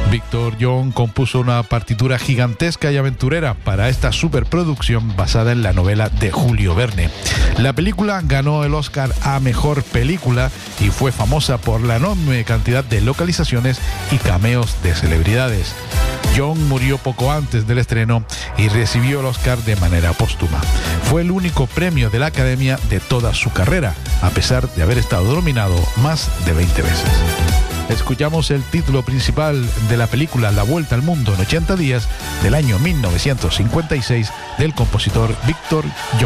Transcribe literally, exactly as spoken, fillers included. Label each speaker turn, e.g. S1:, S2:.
S1: Victor Young compuso una partitura gigantesca y aventurera para esta superproducción basada en la novela de Julio Verne. La película ganó el Oscar a Mejor Película y fue famosa por la enorme cantidad de localizaciones y cameos de celebridades. Young murió poco antes del estreno y recibió el Oscar de manera póstuma. Fue el único premio de la Academia de toda su carrera, a pesar de haber estado nominado más de veinte veces. Escuchamos el título principal de la película La Vuelta al Mundo en ochenta días del año mil novecientos cincuenta y seis del compositor Victor Young.